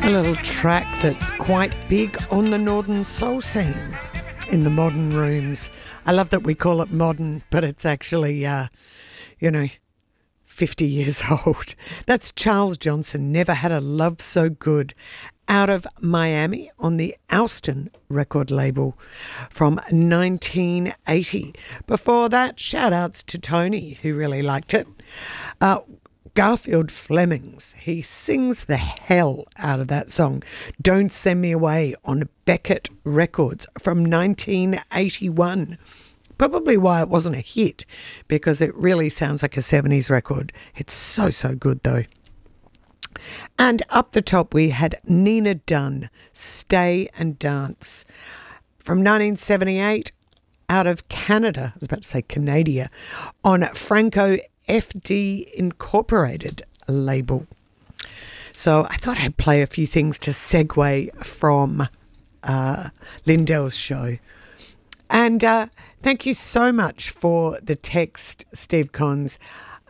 A little track that's quite big on the Northern Soul scene in the modern rooms. I love that we call it modern, but it's actually, 50 years old. That's Charles Johnson, Never Had a Love So Good, out of Miami on the Alston record label from 1980. Before that, shout outs to Tony, who really liked it. Garfield Flemings, he sings the hell out of that song, Don't Send Me Away, on Beckett Records from 1981. Probably why it wasn't a hit, because it really sounds like a 70s record. It's so good though. And up the top we had Nina Dunn, Stay and Dance, from 1978, out of Canada, I was about to say Canada, on Franco FD Incorporated label. So I thought I'd play a few things to segue from Lindell's show. And thank you so much for the text, Steve Cons.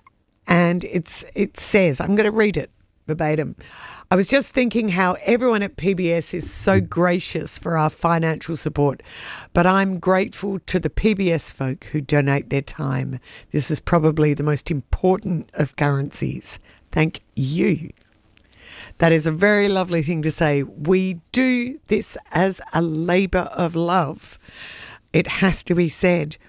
And it says, I'm going to read it verbatim. I was just thinking how everyone at PBS is so gracious for our financial support, but I'm grateful to the PBS folk who donate their time. This is probably the most important of currencies. Thank you. That is a very lovely thing to say. We do this as a labour of love. It has to be said.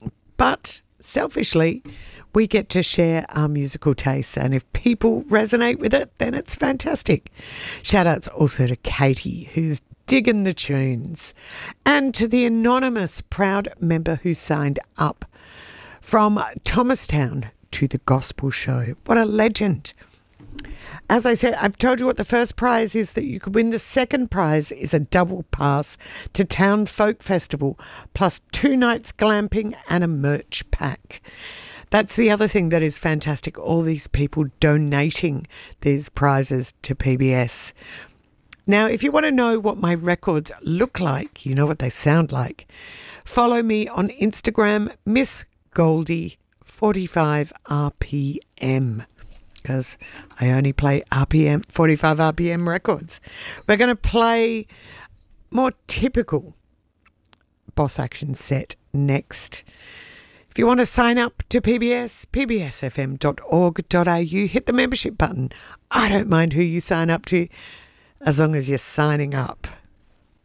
But selfishly, we get to share our musical tastes, and if people resonate with it, then it's fantastic. Shout outs also to Katie, who's digging the tunes, and to the anonymous proud member who signed up from Thomastown to the Gospel Show. What a legend. As I said, I've told you what the first prize is that you could win. The second prize is a double pass to Town Folk Festival, plus 2 nights glamping and a merch pack. That's the other thing that is fantastic, all these people donating these prizes to PBS. Now, if you want to know what my records look like, you know what they sound like, follow me on Instagram, Miss Goldie 45 RPM, because I only play 45 RPM records. We're going to play more typical Boss Action set next. If you want to sign up to PBS, pbsfm.org.au, hit the membership button. I don't mind who you sign up to, as long as you're signing up.